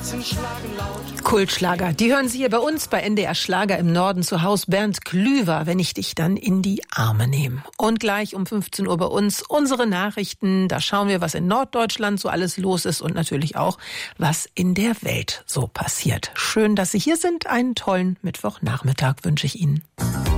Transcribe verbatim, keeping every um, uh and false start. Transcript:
Herzen schlagen laut. Kultschlager, die hören Sie hier bei uns bei N D R Schlager im Norden zu Haus. Bernd Klüver, wenn ich dich dann in die Arme nehme. Und gleich um fünfzehn Uhr bei uns unsere Nachrichten. Da schauen wir, was in Norddeutschland so alles los ist und natürlich auch, was in der Welt so passiert. Schön, dass Sie hier sind. Einen tollen Mittwochnachmittag wünsche ich Ihnen.